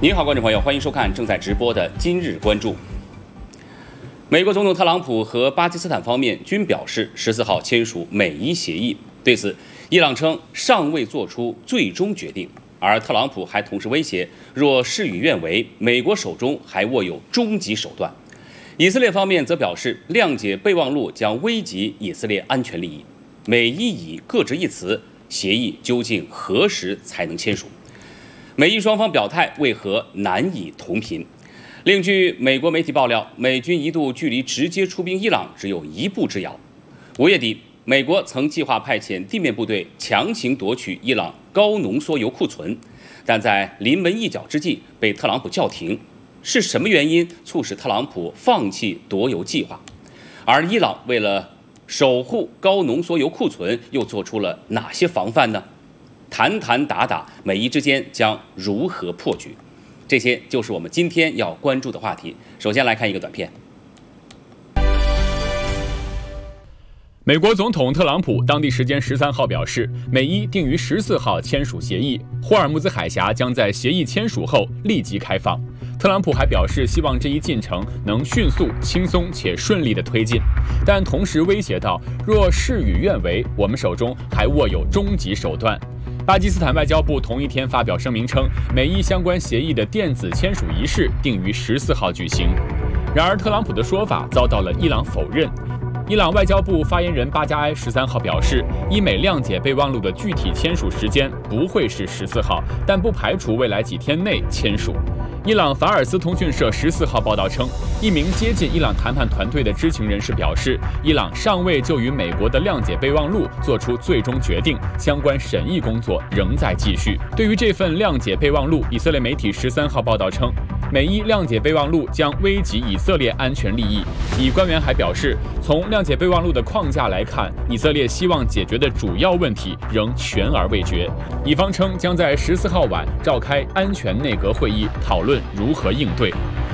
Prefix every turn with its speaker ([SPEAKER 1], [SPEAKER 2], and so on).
[SPEAKER 1] 您好，观众朋友，欢迎收看正在直播的《今日关注》。美国总统特朗普和巴基斯坦方面均表示14号签署美伊协议。对此，伊朗称尚未做出最终决定，而特朗普还同时威胁，若事与愿违，美国手中还握有终极手段。以色列方面则表示，谅解备忘录将危及以色列安全利益。美伊以各执一词，协议究竟何时才能签署？美伊双方表态为何难以同频？另据美国媒体爆料，美军一度距离直接出兵伊朗只有一步之遥。5月底，美国曾计划派遣地面部队强行夺取伊朗高浓缩铀库存，但在临门一脚之际被特朗普叫停。是什么原因促使特朗普放弃夺铀计划？而伊朗为了守护高浓缩铀库存，又做出了哪些防范呢？谈谈打打，美伊之间将如何破局？这些就是我们今天要关注的话题。首先来看一个短片。
[SPEAKER 2] 美国总统特朗普当地时间13号表示，美伊定于14号签署协议，霍尔木兹海峡将在协议签署后立即开放。特朗普还表示，希望这一进程能迅速、轻松且顺利地推进，但同时威胁到，若事与愿违，我们手中还握有终极手段。巴基斯坦外交部同一天发表声明称，美伊相关协议的电子签署仪式定于14号举行。然而，特朗普的说法遭到了伊朗否认。伊朗外交部发言人巴加埃13号表示，伊美谅解备忘录的具体签署时间不会是14号，但不排除未来几天内签署。伊朗法尔斯通讯社14号报道称，一名接近伊朗谈判团队的知情人士表示，伊朗尚未就与美国的谅解备忘录做出最终决定，相关审议工作仍在继续。对于这份谅解备忘录，以色列媒体13号报道称，美伊谅解备忘录将危及以色列安全利益。以官员还表示，从谅解备忘录的框架来看，以色列希望解决的主要问题仍悬而未决。以方称将在14号晚召开安全内阁会议，讨论如何应对。